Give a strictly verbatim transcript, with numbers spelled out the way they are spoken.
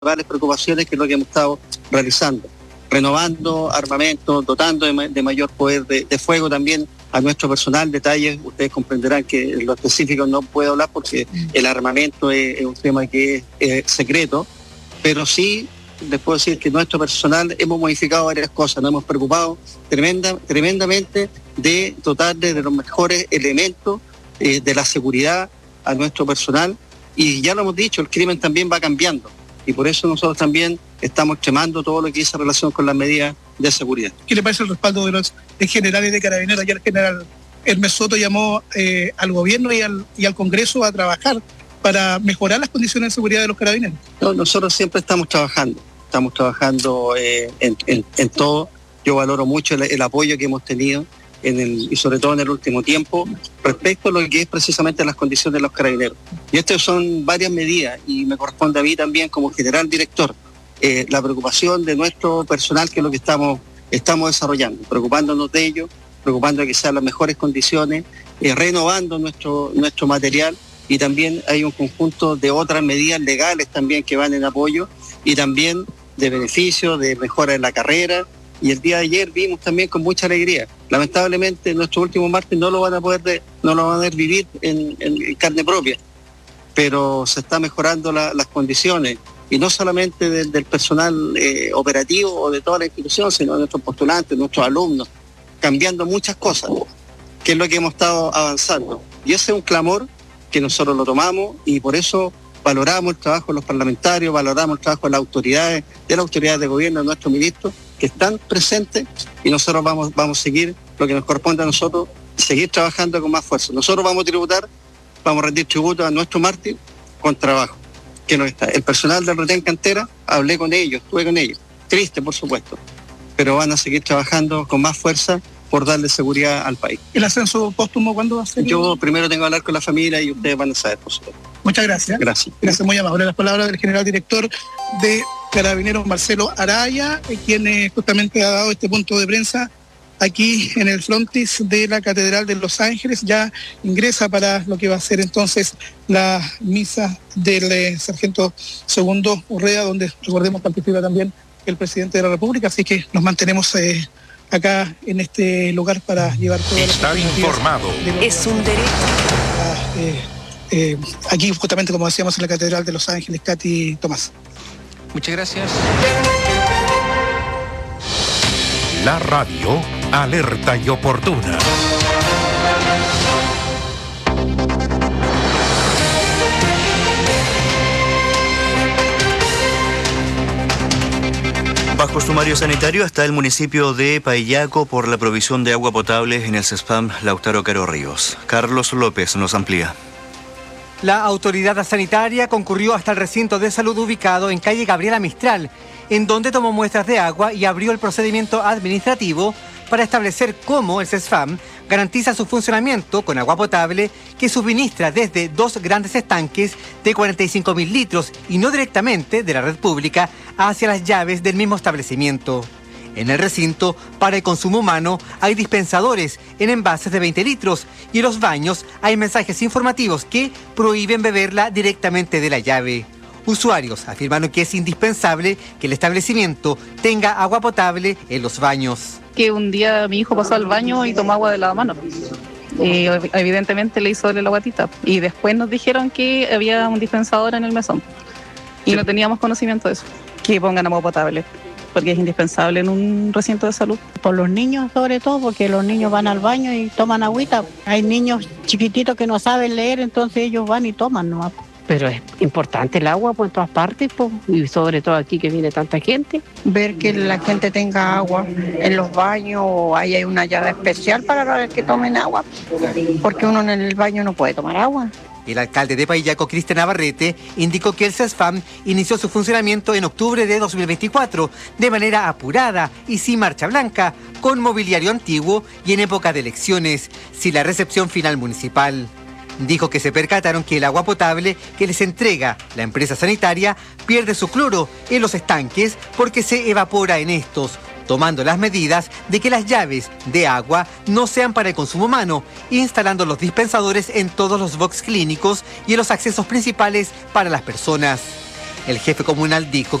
principales preocupaciones, que es lo que hemos estado realizando, renovando armamento, dotando de, ma de mayor poder de, de fuego también a nuestro personal. Detalles, ustedes comprenderán que en lo específico no puedo hablar porque el armamento es, es un tema que es eh, secreto, pero sí les puedo decir que nuestro personal hemos modificado varias cosas, nos hemos preocupado tremenda, tremendamente de dotarle de los mejores elementos eh, de la seguridad a nuestro personal, y ya lo hemos dicho, el crimen también va cambiando, y por eso nosotros también estamos extremando todo lo que dice relación con las medidas de seguridad. ¿Qué le parece el respaldo de los de generales de Carabineros? Ayer el general Hermes Soto llamó eh, al gobierno y al, y al Congreso a trabajar para mejorar las condiciones de seguridad de los carabineros. No, nosotros siempre estamos trabajando, estamos trabajando eh, en, en, en todo. Yo valoro mucho el, el apoyo que hemos tenido en el, y sobre todo en el último tiempo respecto a lo que es precisamente las condiciones de los carabineros. Y estas son varias medidas y me corresponde a mí también como general director eh, la preocupación de nuestro personal, que es lo que estamos, estamos desarrollando, preocupándonos de ello, preocupando de que sean las mejores condiciones, eh, renovando nuestro, nuestro material, y también hay un conjunto de otras medidas legales también que van en apoyo y también de beneficio, de mejora en la carrera. Y el día de ayer vimos también con mucha alegría. Lamentablemente nuestro último martes no lo van a poder de, no lo van a poder vivir en, en, en carne propia, pero se está mejorando la, las condiciones, y no solamente de, del personal eh, operativo o de toda la institución, sino de nuestros postulantes, nuestros alumnos, cambiando muchas cosas, que es lo que hemos estado avanzando. Y ese es un clamor que nosotros lo tomamos, y por eso valoramos el trabajo de los parlamentarios, valoramos el trabajo de las autoridades, de las autoridades de gobierno, de nuestros ministros, que están presentes, y nosotros vamos, vamos a seguir lo que nos corresponde a nosotros, seguir trabajando con más fuerza. Nosotros vamos a tributar, vamos a rendir tributo a nuestro mártir con trabajo, que no está. El personal del retén cantera, hablé con ellos, estuve con ellos, triste por supuesto, pero van a seguir trabajando con más fuerza por darle seguridad al país. ¿El ascenso póstumo cuándo va a ser? Yo primero tengo que hablar con la familia y ustedes van a saber, por supuesto. Muchas gracias. Gracias. Gracias, muy amable. Las palabras del general director de Carabineros, Marcelo Araya, quien eh, justamente ha dado este punto de prensa aquí en el frontis de la Catedral de Los Ángeles. Ya ingresa para lo que va a ser entonces la misa del eh, sargento segundo Urrea, donde recordemos participa también el presidente de la República, así que nos mantenemos eh, acá en este lugar para llevar todo. Estar informado es un derecho. A, eh, eh, aquí justamente, como decíamos, en la Catedral de Los Ángeles. Katy Tomás. Muchas gracias. La radio alerta y oportuna. Bajo sumario sanitario está el municipio de Paillaco por la provisión de agua potable en el CESPAM Lautaro Caro Ríos. Carlos López nos amplía. La autoridad sanitaria concurrió hasta el recinto de salud ubicado en calle Gabriela Mistral, en donde tomó muestras de agua y abrió el procedimiento administrativo para establecer cómo el CESFAM garantiza su funcionamiento con agua potable que suministra desde dos grandes estanques de cuarenta y cinco mil litros y no directamente de la red pública hacia las llaves del mismo establecimiento. En el recinto, para el consumo humano, hay dispensadores en envases de veinte litros y en los baños hay mensajes informativos que prohíben beberla directamente de la llave. Usuarios afirmaron que es indispensable que el establecimiento tenga agua potable en los baños. Que un día mi hijo pasó al baño y tomó agua de la mano. Y evidentemente le hizo doler la guatita. Y después nos dijeron que había un dispensador en el mesón. Y no teníamos conocimiento de eso. Que pongan agua potable, porque es indispensable en un recinto de salud. Por los niños sobre todo, porque los niños van al baño y toman agüita. Hay niños chiquititos que no saben leer, entonces ellos van y toman nomás. Pero es importante el agua pues, en todas partes, pues, y sobre todo aquí que viene tanta gente. Ver que la gente tenga agua en los baños, o ahí hay una llave especial para que tomen agua, porque uno en el baño no puede tomar agua. El alcalde de Paillaco, Cristian Navarrete, indicó que el CESFAM inició su funcionamiento en octubre de dos mil veinticuatro de manera apurada y sin marcha blanca, con mobiliario antiguo y en época de elecciones, sin la recepción final municipal. Dijo que se percataron que el agua potable que les entrega la empresa sanitaria pierde su cloro en los estanques porque se evapora en estos, tomando las medidas de que las llaves de agua no sean para el consumo humano, instalando los dispensadores en todos los box clínicos y en los accesos principales para las personas. el jefe comunal dijo